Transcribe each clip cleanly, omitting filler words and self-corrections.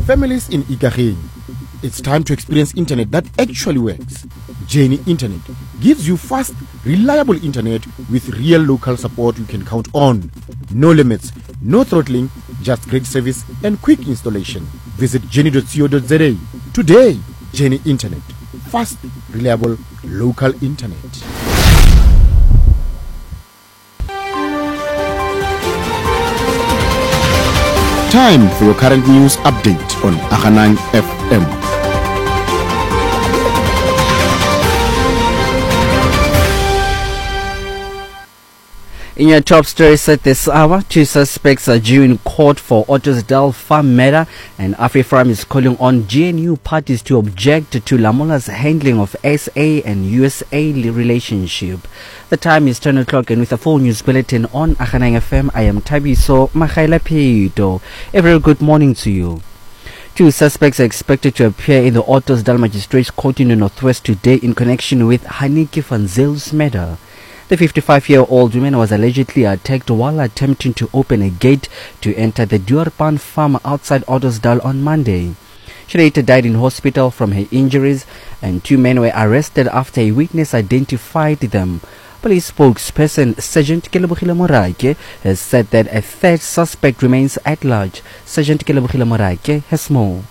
Families in Ikageng, it's time to experience internet that actually works. Jenny Internet gives you fast, reliable internet with real local support you can count on. No limits, no throttling, just great service and quick installation. Visit jenny.co.za today. Jenny Internet, fast, reliable, local internet. Time for your current news update on Aghanang FM. In your top stories at this hour, 2 suspects are due in court for Ottosdal farm matter, and AfriForum is calling on GNU parties to object to Lamola's handling of SA and USA relationship. The time is 10 o'clock, and with a full news bulletin on Aghanang FM, I am Tabiso Makhailapito. A very good morning to you. 2 suspects are expected to appear in the Ottosdal Magistrates Court in the Northwest today in connection with Hanneke van Zyl's murder. The 55-year-old woman was allegedly attacked while attempting to open a gate to enter the Duurpan farm outside Ottosdal on Monday. She later died in hospital from her injuries, and 2 men were arrested after a witness identified them. Police spokesperson Sergeant Kelebogile Morake has said that a 3rd suspect remains at large. Sergeant Kelebogile Morake has more.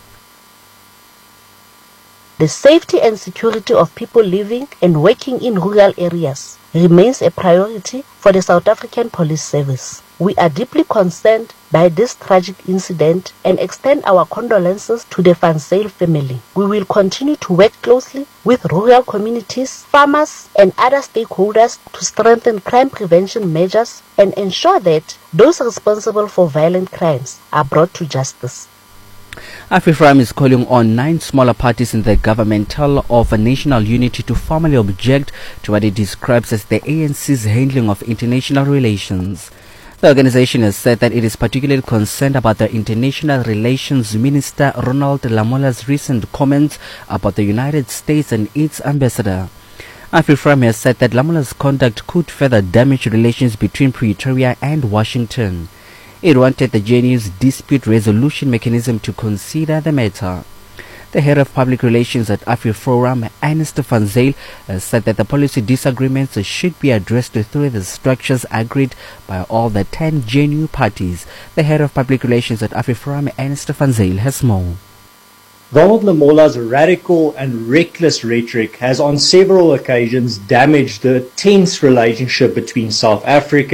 The safety and security of people living and working in rural areas remains a priority for the South African Police Service. We are deeply concerned by this tragic incident and extend our condolences to the van Zyl family. We will continue to work closely with rural communities, farmers, and other stakeholders to strengthen crime prevention measures and ensure that those responsible for violent crimes are brought to justice. AfriForum is calling on 9 smaller parties in the governmental of national unity to formally object to what it describes as the ANC's handling of international relations. The organization has said that it is particularly concerned about the International Relations Minister Ronald Lamola's recent comments about the United States and its ambassador. AfriForum has said that Lamola's conduct could further damage relations between Pretoria and Washington. It wanted the GNU's dispute resolution mechanism to consider the matter. The head of public relations at AfriForum, Ernest van Zyl, said that the policy disagreements should be addressed through the structures agreed by all the 10 GNU parties. The head of public relations at AfriForum, Ernest van Zyl, has more. Ronald Lamola's radical and reckless rhetoric has on several occasions damaged the tense relationship between South Africa